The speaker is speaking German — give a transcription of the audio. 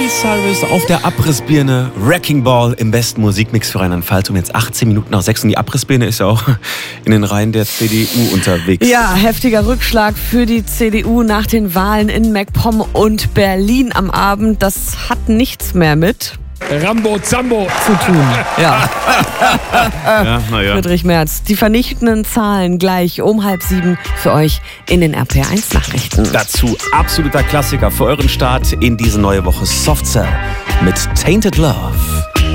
Miley Cyrus auf der Abrissbirne, Wrecking Ball im besten Musikmix für Rheinland-Pfalz. Um jetzt 18 Minuten nach 6 und die Abrissbirne ist ja auch in den Reihen der CDU unterwegs. Ja, heftiger Rückschlag für die CDU nach den Wahlen in MacPom und Berlin am Abend. Das hat nichts mehr mit Rambo Zambo zu tun. Ja. Ja, naja. Friedrich Merz, die vernichtenden Zahlen gleich um 6:30 für euch in den RPR1 Nachrichten. Dazu absoluter Klassiker für euren Start in diese neue Woche. Soft Cell mit Tainted Love.